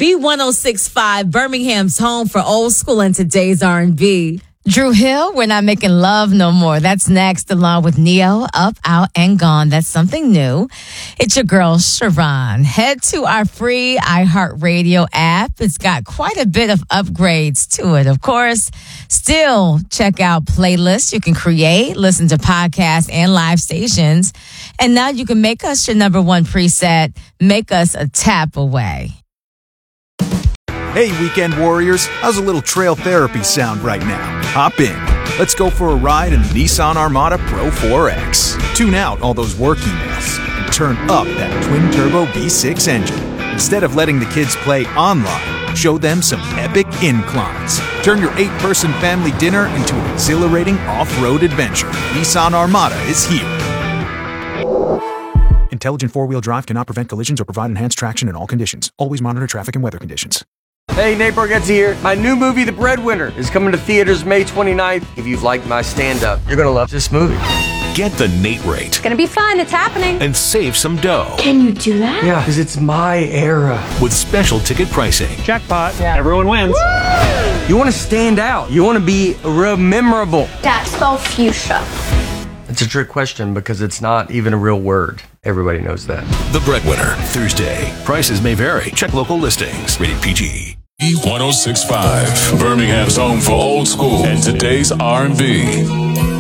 B1065, Birmingham's home for old school and today's R&B. Drew Hill, We're Not Making Love No More. That's next, along with Neo, Up, Out, and Gone. That's something new. It's your girl, Sharon. Head to our free iHeartRadio app. It's got quite a bit of upgrades to it, of course. Still, check out playlists you can create, listen to podcasts and live stations. And now you can make us your number one preset. Make us a tap away. Hey, weekend warriors, how's a little trail therapy sound right now? Hop in. Let's go for a ride in the Nissan Armada Pro 4X. Tune out all those work emails and turn up that twin-turbo V6 engine. Instead of letting the kids play online, show them some epic inclines. Turn your 8-person family dinner into an exhilarating off-road adventure. Nissan Armada is here. Intelligent four-wheel drive cannot prevent collisions or provide enhanced traction in all conditions. Always monitor traffic and weather conditions. Hey, Nate Bargatze here. My new movie, The Breadwinner, is coming to theaters May 29th. If you've liked my stand-up, you're going to love this movie. Get the Nate rate. It's going to be fun. It's happening. And save some dough. Can you do that? Yeah, because it's my era. With special ticket pricing. Jackpot. Yeah. Everyone wins. Woo! You want to stand out. You want to be memorable. Dad, spell fuchsia. It's a trick question because it's not even a real word. Everybody knows that. The Breadwinner, Thursday. Prices may vary. Check local listings. Rated PG. B1065, Birmingham's home for old school and today's R&B.